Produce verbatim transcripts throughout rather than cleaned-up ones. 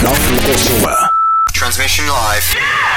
Transmission live.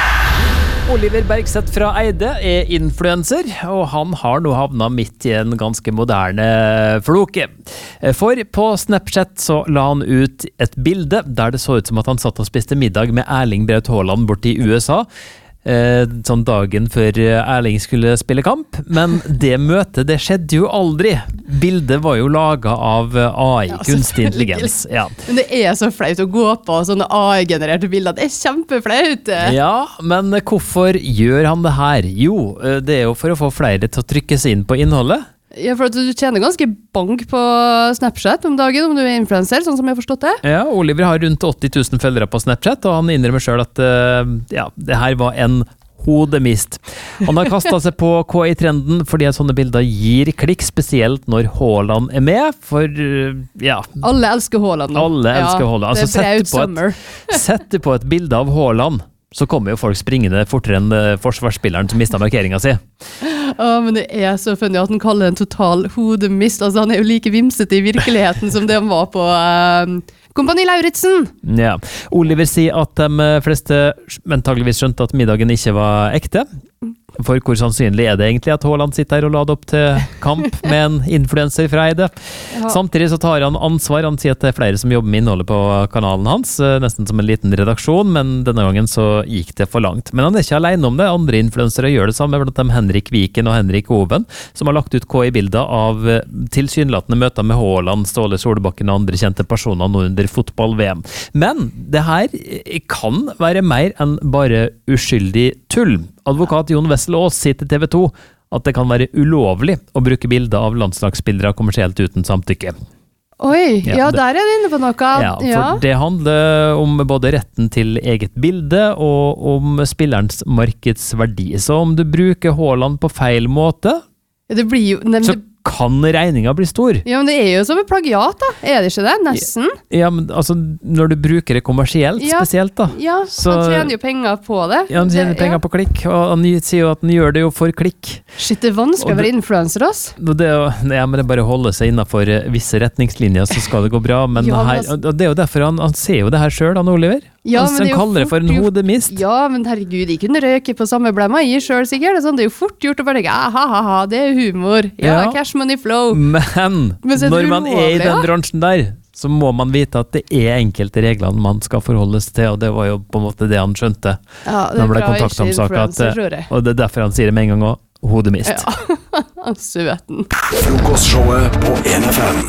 Oliver Bergseth fra Eide er influencer, og han har nå havnet midt i en ganske moderne floke. For på Snapchat så la han ut et bilde der det så ut som at han satt og spiste middag med Erling Braut Haaland borte i U S A. Eh, sånn dagen før Erling skulle spille kamp, men det møtet, det skjedde jo aldri. Bildet var jo laget av A I, ja, kunstig intelligens. Ja. Men det er så flaut å gå på sånne A I-genererte bilder, det er kjempeflaut. Ja, men hvorfor gjør han det her? Jo, det er jo for å få flere til å trykke seg inn på innholdet. Ja, for at du tjener ganske bank på Snapchat om dagen, om du er influencer, sånn som jeg har forstått det. Ja, Oliver har rundt åtti tusen følgere på Snapchat, og han innrømmer selv at uh, ja, det her var en hodemist. Han har kastet seg på K I-trenden fordi at sånne bilder gir klikk, spesielt når Haaland er med, for uh, ja. Alle elsker Haaland nå. Alle elsker ja, Haaland. Altså, det er braut sommer. Sett du på et bilde av Haaland, så kommer jo folk springende fortere enn forsvarsspilleren som mistet markeringen sin. Ja, men det er så funny at han kaller det en total hodemist. Altså, han er jo like vimsete i virkeligheten som det han var på uh, Kompani Lauritzen. Ja. Oliver sier at de fleste antageligvis skjønte at middagen ikke var ekte. For hvor sannsynlig er det egentlig at Haaland sitter her og lader opp til kamp med en influencer fra Eide? Ja. Samtidig så tar han ansvar. Han sier at det er flere som jobber med innholdet på kanalen hans, nesten som en liten redaksjon, men denne gangen så gikk det for langt. Men han er ikke alene om det. Andre influensere gjør det samme, blant dem Henrik Viken og Henrik Oven, som har lagt ut K I-bilder av tilsynelatende møter med Haaland, Ståle Solbakken og andre kjente personer nå under fotball-V M. Men det her kan være mer enn bare uskyldig tull. Advokat Jon Wessel Aas sier til T V to at det kan være ulovlig å bruke bilder av landslagsspillere kommersielt uten samtykke. Oi, ja, ja der er du inne på noe. Ja, for ja. Det handler om både retten til eget bilde og om spillerens markedsverdi. Så om du bruker Haaland på feil måte, ja, det blir jo... Nei, så kan regninga bli stor. Ja, men det er jo som et plagiat da. Er det ikke det? Nesten. Ja, men altså, når du bruker det kommersielt, ja, spesielt da. Ja, så han tjener jo penger på det. Ja, han tjener det, penger ja. på klikk, og han sier jo at han gjør det jo for klikk. Shit, det er vanskelig å være influencer, ass. Det er jo, ja, men det er bare å holde seg innenfor visse retningslinjer, så skal det gå bra, men, ja, men her, og det er jo derfor han, han ser jo det her selv, han Oliver. Ja, han, han kaller det for en hodemist. Ja, men herregud, de kunne røke på samme blemma i selv sikkert. Det er, sånn, det er jo fort gjort å bare tenke, ha, ha, ha, det er humor. Ja, ja. Cash money flow. Men, men når man er i den ja. bransjen der, så må man vite at det er enkelte regler man skal forholdes til, og det var jo på en måte det han skjønte. Ja, det er bra ikke influencer, tror jeg. Og det er derfor han sier det med en gang også, hodemist. Ja, søten. Frokostshowet på N F M.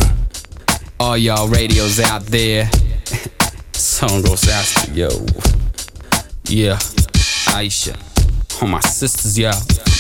All y'all radios out there. Song goes out to yo. Yeah, Aisha. All my sisters, yeah.